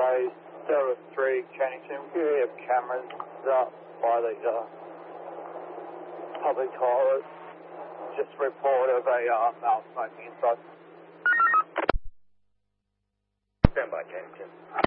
Base, Delta 3, Kennington. We have cameras up by the public toilet. Just a report of a male smoking inside. Stand by, Kennington.